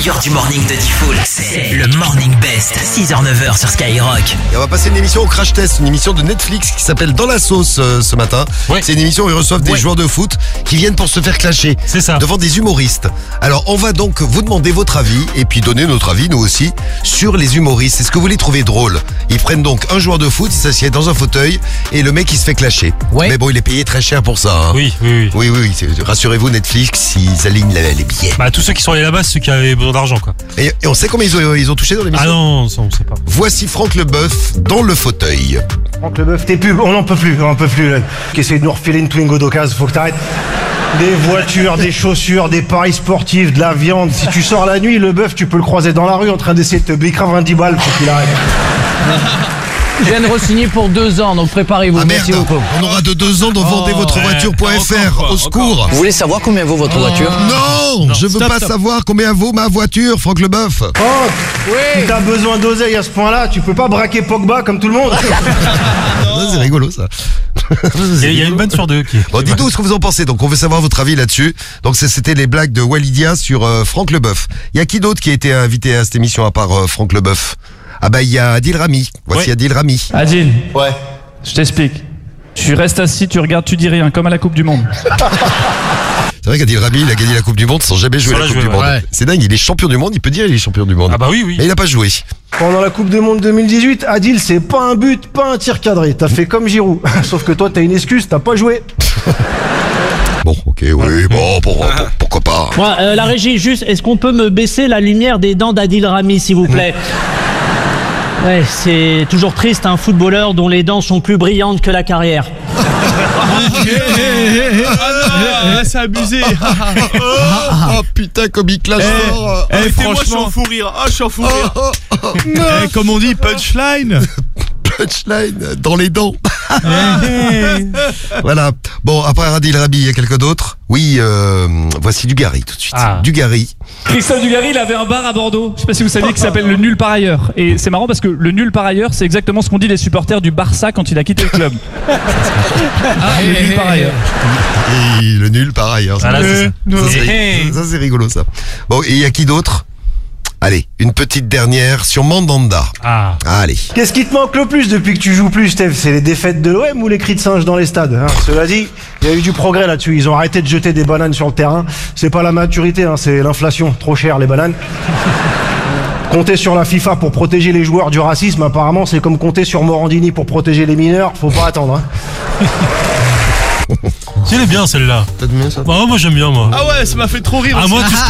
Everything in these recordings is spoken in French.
meilleur du morning de Diffoul, c'est le Morning Best, 6h-9h sur Skyrock. Et on va passer une émission au Crash Test, une émission de Netflix qui s'appelle Dans la sauce ce matin. Ouais. C'est une émission où ils reçoivent des joueurs de foot qui viennent pour se faire clasher. C'est ça. Devant des humoristes. Alors on va donc vous demander votre avis et puis donner notre avis, nous aussi, sur les humoristes. Est-ce que vous les trouvez drôles? Ils prennent donc un joueur de foot, ils s'assiedent dans un fauteuil et le mec il se fait clasher. Ouais. Mais bon, il est payé très cher pour ça. Hein. Oui. Oui, rassurez-vous, Netflix, ils alignent les billets. Bah, tous ceux qui sont allés là-bas, c'est ceux qui avaient besoin d'argent, quoi. Et on sait combien ils ont touché dans l'émission? Ah non, ça, on sait pas. Voici Franck Leboeuf dans le fauteuil. Franck Leboeuf, tes pubs, on n'en peut plus. Là. Essaye de nous refiler une Twingo d'occasion, faut que t'arrêtes. Des voitures, des chaussures, des paris sportifs, de la viande. Si tu sors la nuit, Leboeuf, tu peux le croiser dans la rue en train d'essayer de te bicrave un 10 balles, faut qu'il arrête. Je viens de re-signer pour 2 ans, donc préparez-vous. Ah merde, Merci beaucoup. on aura de 2 ans dans vendezvotrevoiture.fr. Au secours. Vous voulez savoir combien vaut votre voiture? Non, je veux pas savoir combien vaut ma voiture, Franck Leboeuf. Oh, si t'as besoin d'oseille à ce point-là, tu peux pas braquer Pogba comme tout le monde. Ça, c'est rigolo ça. Il y a une bonne sur deux qui. Bon, dites-nous ce que vous en pensez. Donc, on veut savoir votre avis là-dessus. Donc, c'était les blagues de Walidia sur Franck Leboeuf. Il y a qui d'autre qui a été invité à cette émission à part Franck Leboeuf? Ah bah, il y a Adil Rami. Voici Ouais. Adil Rami. Adil, Ouais. je t'explique. Tu restes assis, tu regardes, tu dis rien, comme à la Coupe du Monde. C'est vrai qu'Adil Rami, il a gagné la Coupe du Monde sans jamais jouer Sans la la Coupe jouer, du Monde. ouais. C'est dingue, il est champion du monde, il peut dire il est champion du monde. Ah bah oui. Mais il n'a pas joué. Pendant la Coupe du Monde 2018, Adil, c'est pas un but, pas un tir cadré. T'as fait comme Giroud. Sauf que toi, t'as une excuse, t'as pas joué. Bon, ok, oui, bon, pourquoi pas. Moi, la régie, juste, est-ce qu'on peut me baisser la lumière des dents d'Adil Rami, s'il vous plaît? Ouais, c'est toujours triste, un footballeur dont les dents sont plus brillantes que la carrière. C'est abusé. Oh putain, comme il clash fort. Franchement, je suis en fou rire. Je suis en fou rire. Comme on dit, punchline. Punchline dans les dents. Voilà. Bon, après Adil Rami, il y a quelqu'un d'autre? Oui, voici Dugarry tout de suite. Ah. Dugarry. Christophe Dugarry, il avait un bar à Bordeaux, je sais pas si vous saviez, qui s'appelle le Nul par ailleurs. Et c'est marrant parce que le Nul par ailleurs, c'est exactement ce qu'ont dit les supporters du Barça quand il a quitté le club. Le Nul par ailleurs. Et le nul par ailleurs. Ah, là, c'est ça. Ça, c'est rigolo ça. Bon, et il y a qui d'autre? Allez, une petite dernière sur Mandanda. Ah. Allez. Qu'est-ce qui te manque le plus depuis que tu joues plus, Steph? C'est les défaites de l'OM ou les cris de singe dans les stades, hein? Cela dit, il y a eu du progrès là-dessus. Ils ont arrêté de jeter des bananes sur le terrain. C'est pas la maturité, hein, c'est l'inflation. Trop cher les bananes. Compter sur la FIFA pour protéger les joueurs du racisme, apparemment, c'est comme compter sur Morandini pour protéger les mineurs. Faut pas attendre, hein. Elle est bien celle-là. T'as bien ça? Bah, moi j'aime bien moi. Ah ouais, ça m'a fait trop rire. Ah,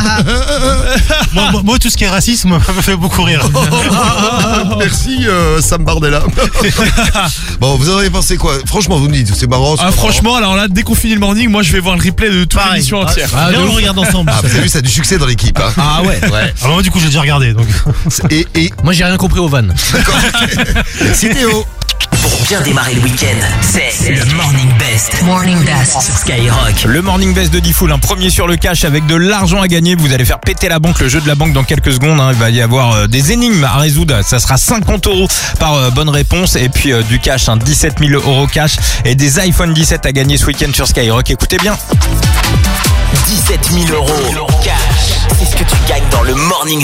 moi, tout ce qui est racisme me fait beaucoup rire. Merci Sam Bardella. Bon, vous en avez pensé quoi? Franchement, vous me dites, c'est marrant. Franchement, alors là, dès qu'on finit le morning, moi je vais voir le replay de toute l'émission entière. Viens, on regarde ensemble. Ah, vous avez vu, ça a du succès dans l'équipe. Hein. Ah ouais. Ah, moi du coup j'ai déjà regardé donc. Et Moi j'ai rien compris aux vannes. merci Théo. Pour bien démarrer le week-end, c'est le Morning Best. Morning Best sur Skyrock. Le Morning Best de Diffoul, un premier sur le cash avec de l'argent à gagner. Vous allez faire péter la banque, le jeu de la banque dans quelques secondes. Hein. Il va y avoir des énigmes à résoudre. Ça sera 50 € par bonne réponse. Et puis du cash, 17 000 € cash. Et des iPhone 17 à gagner ce week-end sur Skyrock. Écoutez bien. 17 000 € cash. C'est ce que tu gagnes dans le Morning